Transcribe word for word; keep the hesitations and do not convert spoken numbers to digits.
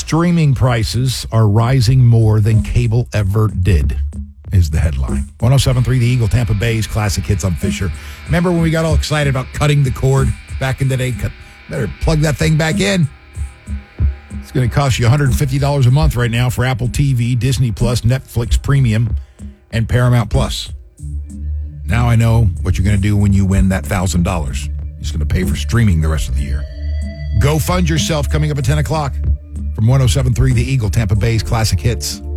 Streaming prices are rising more than cable ever did, is the headline. one oh seven point three The Eagle, Tampa Bay's classic hits on Fisher. Remember when we got all excited about cutting the cord back in the day? Cut, better plug that thing back in. It's going to cost you one hundred fifty dollars a month right now for Apple T V, Disney Plus, Netflix Premium, and Paramount Plus. Now I know what you're going to do when you win that one thousand dollars. You're just going to pay for streaming the rest of the year. Go fund yourself coming up at ten o'clock from one oh seven point three The Eagle, Tampa Bay's classic hits.